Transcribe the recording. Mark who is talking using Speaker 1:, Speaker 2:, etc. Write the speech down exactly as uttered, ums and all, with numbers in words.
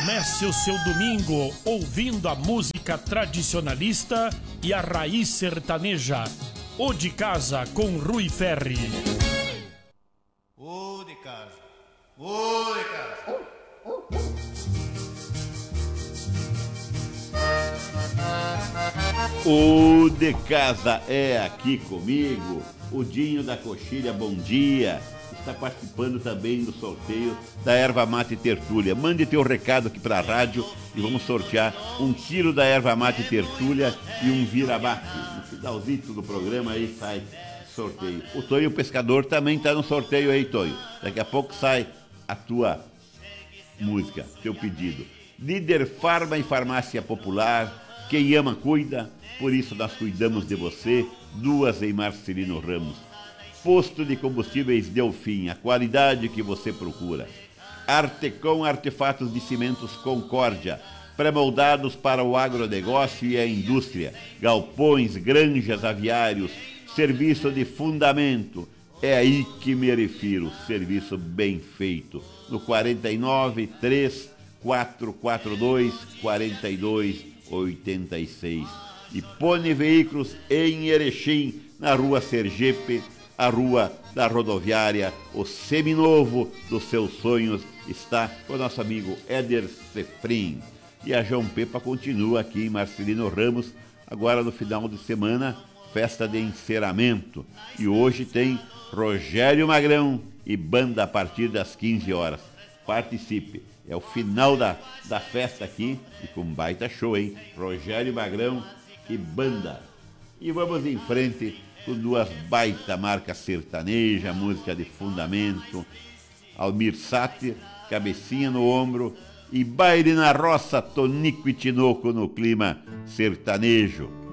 Speaker 1: Comece o seu domingo ouvindo a música tradicionalista e a raiz sertaneja. O de Casa com Rui Ferri.
Speaker 2: O de casa, o de casa.
Speaker 3: O de casa é aqui comigo, o Dinho da Coxilha, bom dia. Está participando também do sorteio da Erva Mate Tertúlia. Mande teu recado aqui para a rádio e vamos sortear um quilo da Erva Mate Tertúlia e um virabate. No finalzinho do programa aí sai sorteio. O Tonho Pescador também está no sorteio aí, Tonho. Daqui a pouco sai a tua música, teu pedido. Líder Farma e Farmácia Popular, quem ama cuida, por isso nós cuidamos de você. Duas em Marcelino Ramos. Posto de Combustíveis Delfim, a qualidade que você procura. Artecom Artefatos de Cimentos Concórdia, pré-moldados para o agronegócio e a indústria. Galpões, granjas, aviários, serviço de fundamento. É aí que me refiro, serviço bem feito. No quarenta e nove, três quatro quatro dois, quarenta e dois, oitenta e seis. E Pone Veículos em Erechim, na rua Sergipe, a rua da rodoviária, o seminovo dos seus sonhos, está com o nosso amigo Éder Sefrim. E a João Pepa continua aqui em Marcelino Ramos, agora no final de semana, festa de encerramento. E hoje tem Rogério Magrão e banda a partir das quinze horas. Participe, é o final da, da festa aqui, e com um baita show, hein? Rogério Magrão e banda. E vamos em frente com duas baita marcas sertaneja, música de fundamento. Almir Sater, Cabecinha no Ombro, e Baile na Roça, Tonico e Tinoco no clima sertanejo.